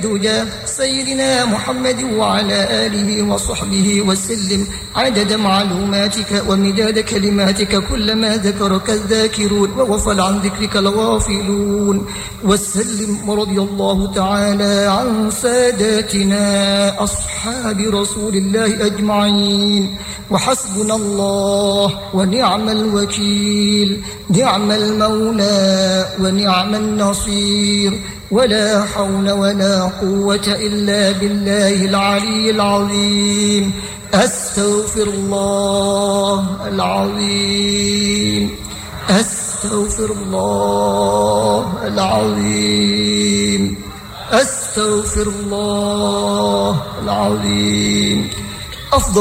يا سيدنا محمد وعلى آله وصحبه وسلم عدد معلوماتك ومداد كلماتك كلما ذكرك الذاكرون وغفل عن ذكرك الغافلون. وسلم ورضي الله تعالى عن ساداتنا أصحاب رسول الله أجمعين. وحسبنا الله ونعم الوكيل، نعم المولى ونعم النصير، ولا حول ولا قوة إلا بالله العلي العظيم. أستغفر الله العظيم، أستغفر الله العظيم، أستغفر الله العظيم. أفضل